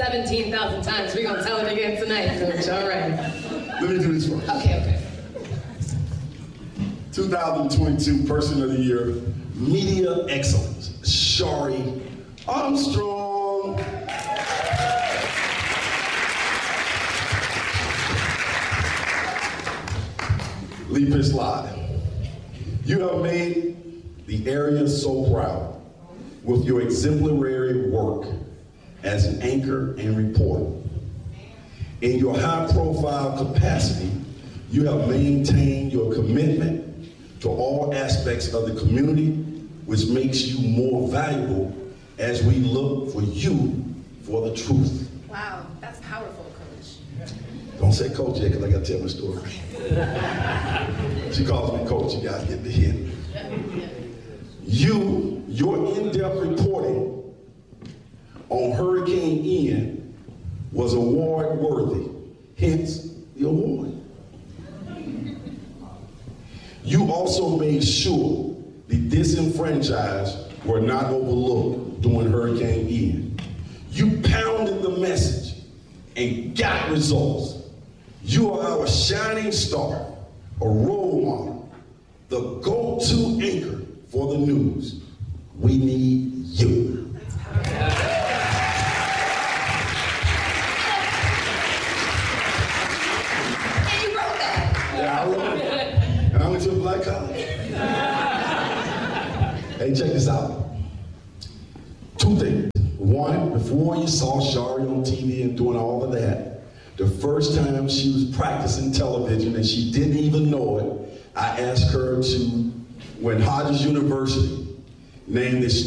17,000 times. We're going to tell it again tonight, Coach. All right. Let me do this first. Okay. 2022 Person of the Year, Media Excellence, Shari Armstrong. Lead Pitch Live. You have made the area so proud with your exemplary work as an anchor and reporter. In your high-profile capacity, you have maintained your commitment to all aspects of the community, which makes you more valuable as we look for you for the truth. Wow, that's powerful, Coach. Don't say Coach yet, because I got to tell my story. She calls me Coach. You guys get the hint. Your in-depth reporting on Hurricane Ian was award-worthy, hence the award. You also made sure the disenfranchised were not overlooked during Hurricane Ian. You pounded the message and got results. You are our shining star, a role model, the go-to anchor for the news. We need you. And you wrote that. Yeah, I wrote it. And I went to a black college. Hey, check this out. Two things. One, before you saw Shari on TV and doing all of that, the first time she was practicing television and she didn't even know it, I asked her to, when Hodges University named this